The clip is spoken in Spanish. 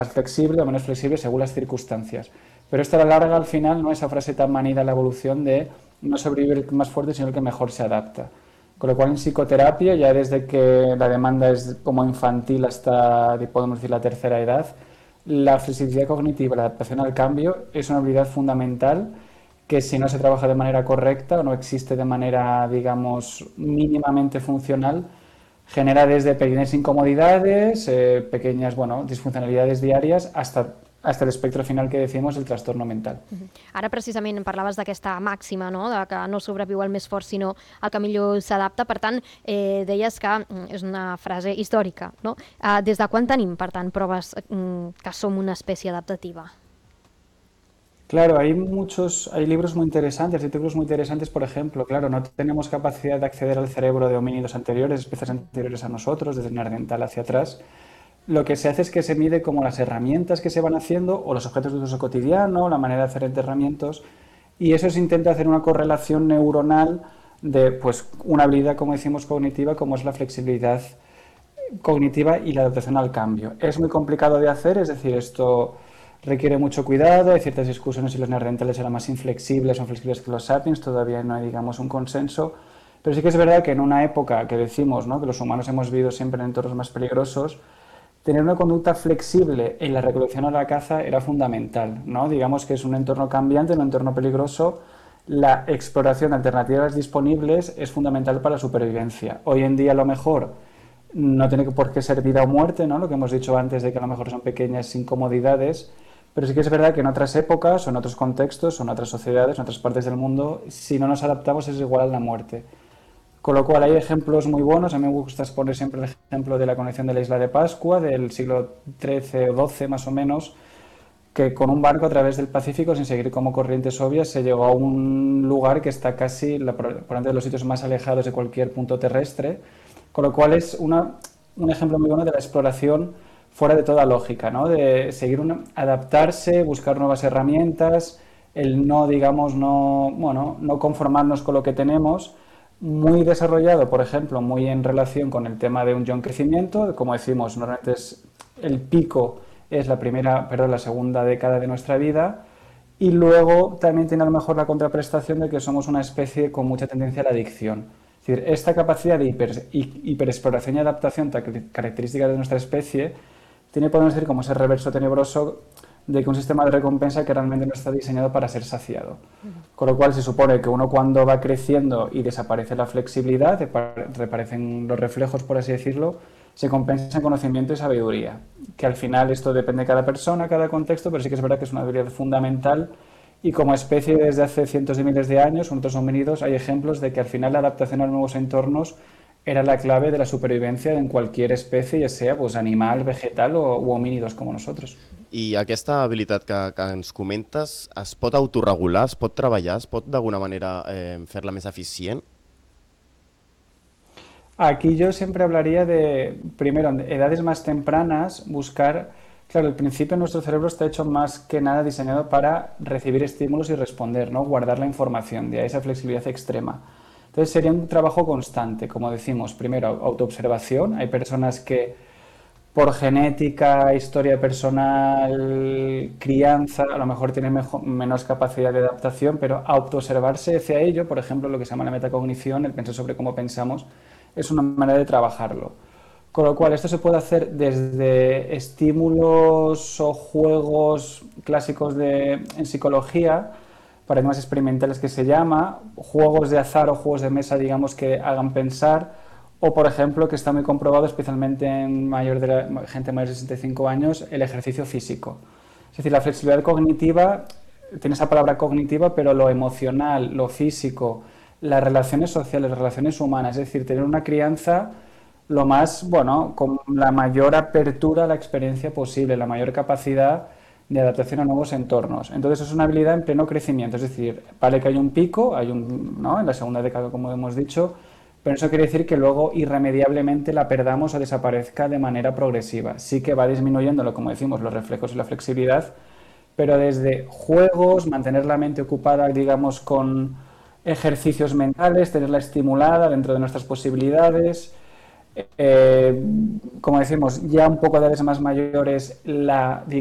flexible o menos flexible según las circunstancias. Pero esto a la larga, al final, no es esa frase tan manida en la evolución de no sobrevive el más fuerte, sino el que mejor se adapta. Con lo cual, en psicoterapia, ya desde que la demanda es como infantil hasta, podemos decir, la tercera edad, la flexibilidad cognitiva, la adaptación al cambio, es una habilidad fundamental que si no se trabaja de manera correcta o no existe de manera, digamos, mínimamente funcional, genera desde pequeñas incomodidades, pequeñas, bueno, disfuncionalidades diàries, hasta el espectro final que decimos, el trastorno mental. Ara precisament parlaves d'aquesta màxima, no?, de que no sobreviu el més fort sinó el que millor s'adapta. Per tant, deies que és una frase històrica, no? Des de quan tenim, per tant, proves que som una espècie adaptativa? Claro, hay libros muy interesantes, artículos muy interesantes, por ejemplo, claro, no tenemos capacidad de acceder al cerebro de homínidos anteriores, especies anteriores a nosotros, desde el neandertal hacia atrás. Lo que se hace es que se mide como las herramientas que se van haciendo o los objetos de uso cotidiano, la manera de hacer enterramientos, y eso se intenta hacer una correlación neuronal de pues, una habilidad, como decimos, cognitiva, como es la flexibilidad cognitiva y la adaptación al cambio. Es muy complicado de hacer, es decir, esto requiere mucho cuidado, hay ciertas discusiones si los neandertales eran más inflexibles o flexibles que los sapiens, todavía no hay, digamos, un consenso, pero sí que es verdad que en una época que decimos, ¿no?, que los humanos hemos vivido siempre en entornos más peligrosos, tener una conducta flexible en la recolección o la caza era fundamental, ¿no? Digamos que es un entorno cambiante, un entorno peligroso, la exploración de alternativas disponibles es fundamental para la supervivencia. Hoy en día a lo mejor no tiene por qué ser vida o muerte, ¿no?, lo que hemos dicho antes de que a lo mejor son pequeñas incomodidades, pero sí que es verdad que en otras épocas o en otros contextos o en otras sociedades, en otras partes del mundo, si no nos adaptamos es igual a la muerte. Con lo cual hay ejemplos muy buenos, a mí me gusta exponer siempre el ejemplo de la conexión de la isla de Pascua del siglo XIII o XII más o menos, que con un barco a través del Pacífico, sin seguir como corrientes obvias, se llegó a un lugar que está casi por delante de los sitios más alejados de cualquier punto terrestre, con lo cual es un ejemplo muy bueno de la exploración fuera de toda lógica, ¿no?, de seguir adaptarse, buscar nuevas herramientas, el no, digamos, no conformarnos con lo que tenemos, muy desarrollado, por ejemplo, muy en relación con el tema de un yo en crecimiento, como decimos, normalmente el pico es la segunda década de nuestra vida, y luego también tiene a lo mejor la contraprestación de que somos una especie con mucha tendencia a la adicción. Es decir, esta capacidad de hiperexploración y adaptación característica de nuestra especie tiene, podemos decir, como ese reverso tenebroso de que un sistema de recompensa que realmente no está diseñado para ser saciado. Con lo cual se supone que uno cuando va creciendo y desaparece la flexibilidad, reaparecen los reflejos, por así decirlo, se compensa en conocimiento y sabiduría. Que al final esto depende de cada persona, cada contexto, pero sí que es verdad que es una habilidad fundamental y como especie desde hace cientos de miles de años, en otros homínidos, hay ejemplos de que al final la adaptación a nuevos entornos era la clave de la supervivencia en cualquier especie, ya sea pues, animal, vegetal u homínidos como nosotros. I aquesta habilitat que ens comentes es pot autorregular, es pot treballar, es pot d'alguna manera fer-la més eficient? Aquí yo siempre hablaría de, primero, en edades más tempranas, buscar, claro, al principio nuestro cerebro está hecho más que nada diseñado para recibir estímulos y responder, ¿no?, guardar la información, de ahí esa flexibilidad extrema. Entonces sería un trabajo constante, como decimos, primero autoobservación, hay personas que por genética, historia personal, crianza, a lo mejor tienen menos capacidad de adaptación, pero autoobservarse hacia ello, por ejemplo, lo que se llama la metacognición, el pensar sobre cómo pensamos, es una manera de trabajarlo. Con lo cual, esto se puede hacer desde estímulos o juegos clásicos en psicología, paradigmas experimentales que se llama, juegos de azar o juegos de mesa, digamos, que hagan pensar, o por ejemplo, que está muy comprobado, especialmente en gente mayor de 65 años, el ejercicio físico. Es decir, la flexibilidad cognitiva, tiene esa palabra cognitiva, pero lo emocional, lo físico, las relaciones sociales, las relaciones humanas, es decir, tener una crianza lo más, bueno, con la mayor apertura a la experiencia posible, la mayor capacidad de adaptación a nuevos entornos. Entonces es una habilidad en pleno crecimiento, es decir, vale que hay un pico, ¿no?, en la segunda década, como hemos dicho, pero eso quiere decir que luego irremediablemente la perdamos o desaparezca de manera progresiva. Sí que va disminuyendo, como decimos, los reflejos y la flexibilidad, pero desde juegos, mantener la mente ocupada, digamos, con ejercicios mentales, tenerla estimulada dentro de nuestras posibilidades, como decimos, ya un poco de edades más mayores,